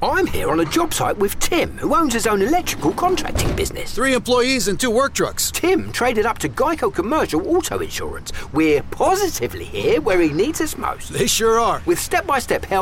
I'm here on a job site with Tim, who owns his own electrical contracting business. 3 employees and 2 work trucks. Tim traded up to Geico Commercial Auto Insurance. We're positively here where he needs us most. They sure are. With step-by-step help